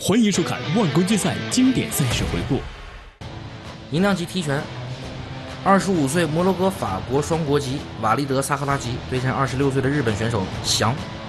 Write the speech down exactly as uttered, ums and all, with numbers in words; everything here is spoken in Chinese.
欢迎收看万关决赛经典赛事回顾。 银量级踢拳，二十五岁摩洛哥法国双国籍瓦利德·萨赫拉吉对战二十六岁的日本选手翔。